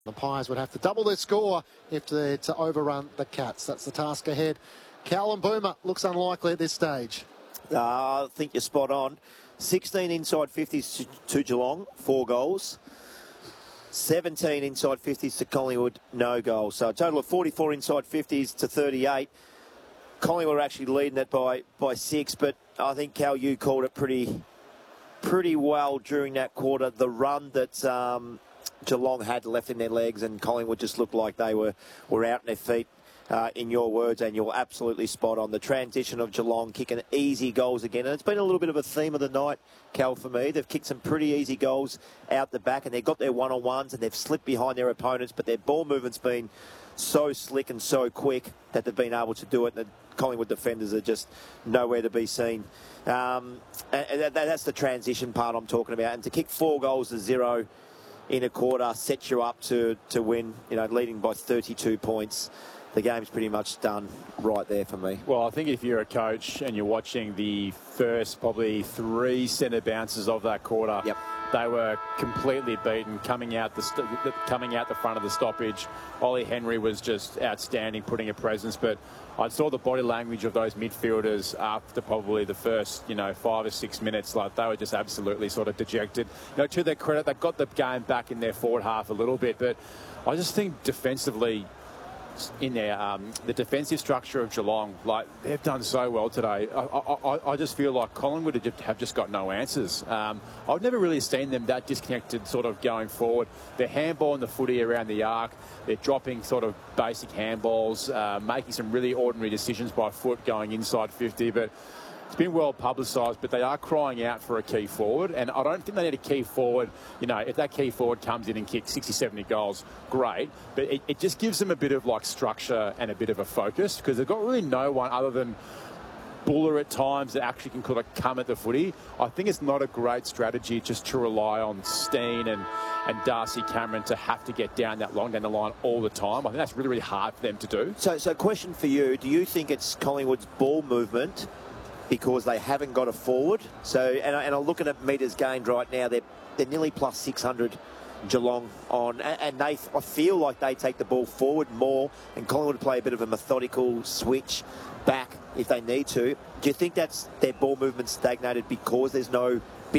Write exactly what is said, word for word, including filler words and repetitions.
The Pies would have to double their score if they're to overrun the Cats. That's the task ahead. Callum Boomer looks unlikely at this stage. Uh, I think you're spot on. sixteen inside fifties to, to Geelong, four goals. seventeen inside fifties to Collingwood, no goals. So a total of forty-four inside fifties to thirty-eight. Collingwood were actually leading it by, by six, but I think Cal, you called it pretty pretty well during that quarter. The run that um, Geelong had left in their legs, and Collingwood just looked like they were, were out on their feet. Uh, in your words, and you're absolutely spot on. The transition of Geelong kicking easy goals again, and it's been a little bit of a theme of the night, Cal, for me. They've kicked some pretty easy goals out the back, and they've got their one-on-ones, and they've slipped behind their opponents, but their ball movement's been so slick and so quick that they've been able to do it, and the Collingwood defenders are just nowhere to be seen. Um, and, and that's the transition part I'm talking about, and to kick four goals to zero in a quarter sets you up to, to win, you know, leading by thirty-two points. The game's pretty much done right there for me. Well, I think if you're a coach and you're watching the first probably three centre bounces of that quarter, yep. They were completely beaten coming out the st- coming out the front of the stoppage. Ollie Henry was just outstanding, putting a presence. But I saw the body language of those midfielders after probably the first, you know, five or six minutes. Like they were just absolutely sort of dejected. You know, to their credit, they got the game back in their forward half a little bit. But I just think defensively, in there, um, the defensive structure of Geelong, like they've done so well today. I, I, I just feel like Collingwood have just got no answers. Um, I've never really seen them that disconnected sort of going forward. They're handballing the footy around the arc. They're dropping sort of basic handballs, uh, making some really ordinary decisions by foot going inside fifty. But it's been well publicised, but they are crying out for a key forward, and I don't think they need a key forward. You know, if that key forward comes in and kicks sixty, seventy goals, great, but it, it just gives them a bit of like structure and a bit of a focus, because they've got really no one other than Buller at times that actually can kind of come at the footy. I think it's not a great strategy just to rely on Steen and, and Darcy Cameron to have to get down that long down the line all the time. I think that's really, really hard for them to do. So, so question for you, do you think it's Collingwood's ball movement because they haven't got a forward? So, and, and I'm looking at metres gained right now. They're they're nearly plus six hundred Geelong on, and, and they I feel like they take the ball forward more, and Collingwood play a bit of a methodical switch back if they need to. Do you think that's their ball movement stagnated because there's no